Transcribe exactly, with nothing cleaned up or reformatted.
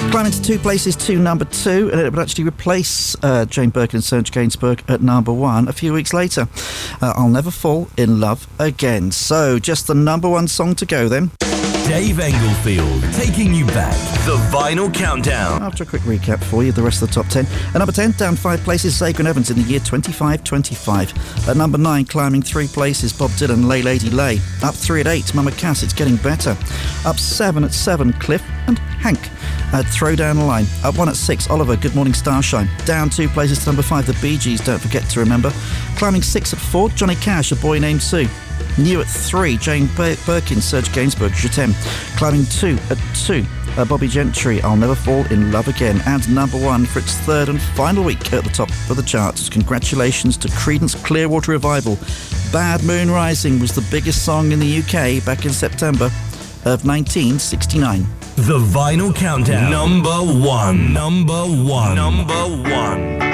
Climbing to two places to number two, and it would actually replace uh, Jane Birkin and Serge Gainsbourg at number one a few weeks later. Uh, I'll Never Fall in Love Again. So, just the number one song to go then. Dave Englefield, taking you back. The Vinyl Countdown. After a quick recap for you, the rest of the top ten. At number ten, down five places, Zagreb Evans in the year twenty-five twenty-five. At number nine, climbing three places, Bob Dylan, Lay Lady Lay. Up three at eight, Mama Cass, It's Getting Better. Up seven at seven, Cliff and Hank. At Throw Down the Line. Up one at six, Oliver, Good Morning Starshine. Down two places to number five, The Bee Gees, Don't Forget to Remember. Climbing six at four, Johnny Cash, A Boy Named Sue. New at three, Jane Bir- Birkin, Serge Gainsbourg, Je T'aime. Climbing two at two, uh, Bobby Gentry, I'll Never Fall in Love Again. And number one for its third and final week at the top of the charts. Congratulations to Creedence Clearwater Revival. Bad Moon Rising was the biggest song in the U K back in September of nineteen sixty-nine. The Vinyl Countdown. Number one. Number one. Number one.